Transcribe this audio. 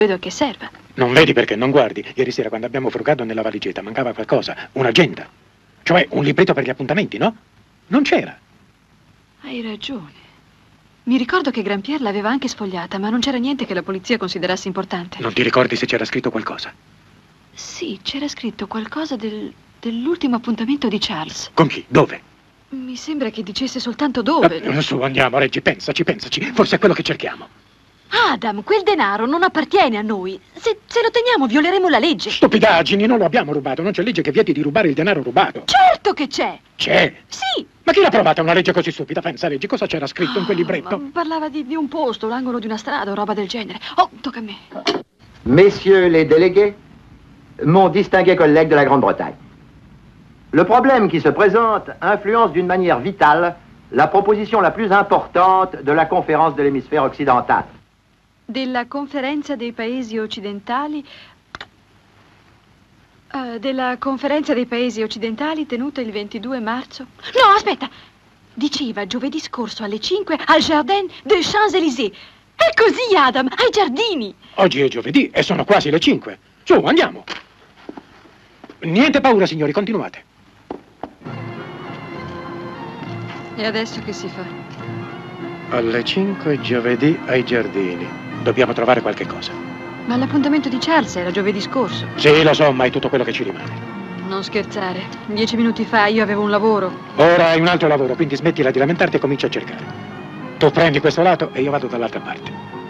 vedo a che serva. Non vedi perché non guardi? Ieri sera quando abbiamo frugato nella valigetta mancava qualcosa, un'agenda. Cioè un libretto per gli appuntamenti, no? Non c'era. Hai ragione. Mi ricordo che Grampier l'aveva anche sfogliata, ma non c'era niente che la polizia considerasse importante. Non ti ricordi se c'era scritto qualcosa? Sì, c'era scritto qualcosa dell'ultimo appuntamento di Charles. Con chi? Dove? Mi sembra che dicesse soltanto dove. Su, andiamo, Reggie, pensaci. Forse è quello che cerchiamo. Adam, quel denaro non appartiene a noi. Se lo teniamo, violeremo la legge. Stupidaggini, non lo abbiamo rubato. Non c'è legge che vieti di rubare il denaro rubato. Certo che c'è. C'è? Sì. Ma chi l'ha provata una legge così stupida? Pensa, Reggie, cosa c'era scritto in quel libretto? Ma parlava di un posto, l'angolo di una strada o roba del genere. Oh, tocca a me. Messieurs les délégués, mon distingué collègue de la Grande-Bretagne. Le problème qui se présente influence d'une manière vitale la proposition la plus importante de la conférence de l'hémisphère occidental. Della conferenza dei paesi occidentali... della conferenza dei paesi occidentali tenuta il 22 marzo... No, aspetta! Diceva giovedì scorso alle 5 al Jardin des Champs-Élysées. È così, Adam, ai giardini! Oggi è giovedì e sono quasi le 5. Su, andiamo. Niente paura, signori, continuate. E adesso che si fa? Alle 5 giovedì ai giardini. Dobbiamo trovare qualche cosa. Ma l'appuntamento di Charles era giovedì scorso. Sì, lo so, ma è tutto quello che ci rimane. Non scherzare. 10 minuti fa io avevo un lavoro. Ora hai un altro lavoro, quindi smettila di lamentarti e comincia a cercare. Tu prendi questo lato e io vado dall'altra parte.